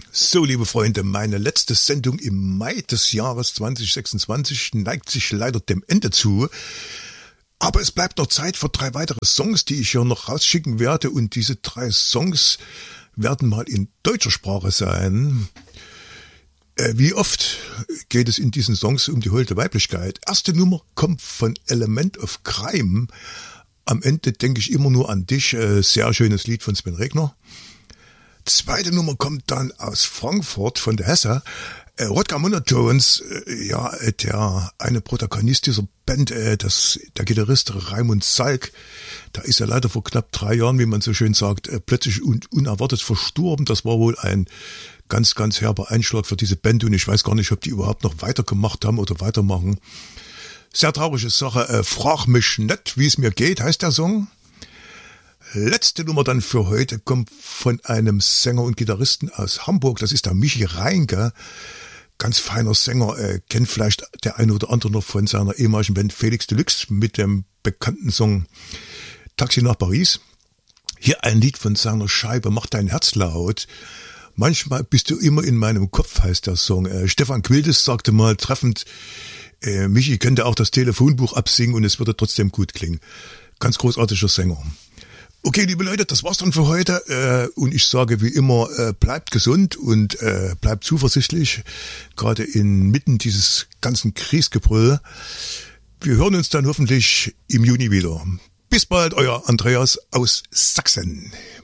So, liebe Freunde, meine letzte Sendung im Mai des Jahres 2026 neigt sich leider dem Ende zu. Aber es bleibt noch Zeit für 3 weitere Songs, die ich hier noch rausschicken werde. Und diese 3 Songs werden mal in deutscher Sprache sein. Wie oft geht es in diesen Songs um die holte Weiblichkeit? Erste Nummer kommt von Element of Crime. Am Ende denke ich immer nur an dich. Sehr schönes Lied von Sven Regner. Zweite Nummer kommt dann aus Frankfurt von der Hesse. Rodger Monotones, der eine Protagonist dieser Band, der Gitarrist Raimund Salk, da ist er leider vor knapp 3 Jahren, wie man so schön sagt, plötzlich und unerwartet verstorben. Das war wohl ein ganz, ganz herber Einschlag für diese Band und ich weiß gar nicht, ob die überhaupt noch weitergemacht haben oder weitermachen. Sehr traurige Sache. Frag mich nicht, wie es mir geht, heißt der Song. Letzte Nummer dann für heute kommt von einem Sänger und Gitarristen aus Hamburg. Das ist der Michi Reinke. Ganz feiner Sänger. Kennt vielleicht der eine oder andere noch von seiner ehemaligen Band Felix Deluxe mit dem bekannten Song Taxi nach Paris. Hier ein Lied von seiner Scheibe Mach dein Herz laut. Manchmal bist du immer in meinem Kopf, heißt der Song. Stefan Quildes sagte mal treffend, Michi könnte auch das Telefonbuch absingen und es würde trotzdem gut klingen. Ganz großartiger Sänger. Okay, liebe Leute, das war's dann für heute und ich sage wie immer, bleibt gesund und bleibt zuversichtlich, gerade inmitten dieses ganzen Kriegsgebrüll. Wir hören uns dann hoffentlich im Juni wieder. Bis bald, euer Andreas aus Sachsen.